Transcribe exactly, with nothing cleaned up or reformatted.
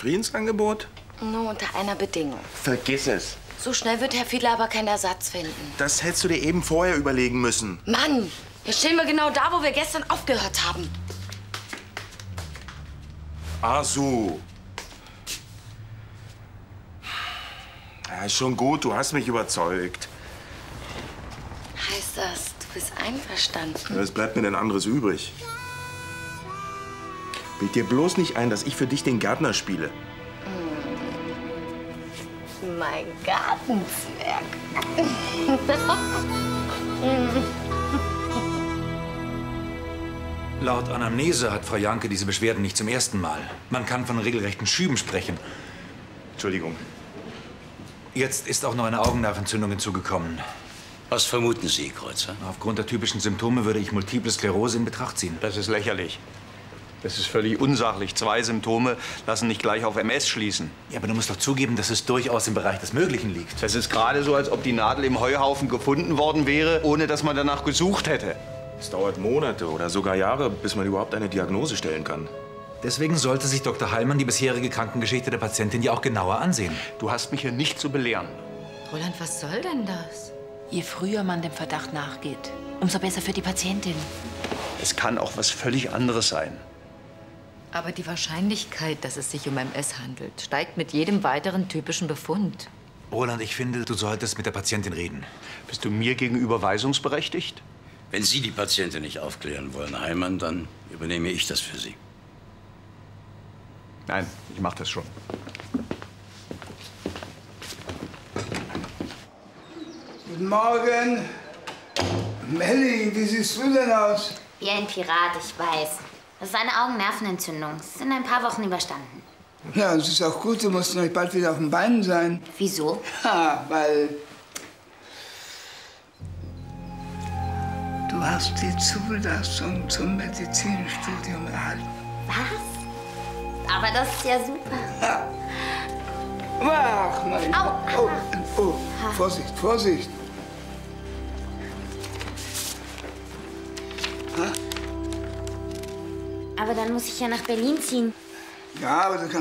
Friedensangebot? Nur unter einer Bedingung. Vergiss es. So schnell wird Herr Fiedler aber keinen Ersatz finden. Das hättest du dir eben vorher überlegen müssen. Mann, jetzt stehen wir genau da, wo wir gestern aufgehört haben. Ach so. Ja, ist schon gut, du hast mich überzeugt. Heißt das, du bist einverstanden? Was bleibt mir denn anderes übrig? Bild dir bloß nicht ein, dass ich für dich den Gärtner spiele. Mein Gartenzwerg. Laut Anamnese hat Frau Janke diese Beschwerden nicht zum ersten Mal. Man kann von regelrechten Schüben sprechen. Entschuldigung. Jetzt ist auch noch eine Augennerventzündung hinzugekommen. Was vermuten Sie, Kreuzer? Aufgrund der typischen Symptome würde ich Multiple Sklerose in Betracht ziehen. Das ist lächerlich. Das ist völlig unsachlich. Zwei Symptome lassen nicht gleich auf M S schließen. Ja, aber du musst doch zugeben, dass es durchaus im Bereich des Möglichen liegt. Es ist gerade so, als ob die Nadel im Heuhaufen gefunden worden wäre, ohne dass man danach gesucht hätte. Es dauert Monate oder sogar Jahre, bis man überhaupt eine Diagnose stellen kann. Deswegen sollte sich Doktor Heilmann die bisherige Krankengeschichte der Patientin ja auch genauer ansehen. Du hast mich hier nicht zu belehren. Roland, was soll denn das? Je früher man dem Verdacht nachgeht, umso besser für die Patientin. Es kann auch was völlig anderes sein. Aber die Wahrscheinlichkeit, dass es sich um M S handelt, steigt mit jedem weiteren typischen Befund. Roland, ich finde, du solltest mit der Patientin reden. Bist du mir gegenüber weisungsberechtigt? Wenn Sie die Patientin nicht aufklären wollen, Heilmann, dann übernehme ich das für Sie. Nein, ich mach das schon. Guten Morgen. Melli, wie siehst du denn aus? Wie ein Pirat, ich weiß. Das ist eine Augennervenentzündung. Es sind ein paar Wochen überstanden. Ja, es ist auch gut, du musst noch bald wieder auf den Beinen sein. Wieso? Ja, weil du hast die Zulassung zum Medizinstudium erhalten. Was? Aber das ist ja super. Ja. Ach, mein Au, Oh, oh, Vorsicht, Vorsicht. Aber dann muss ich ja nach Berlin ziehen. Ja, aber du kannst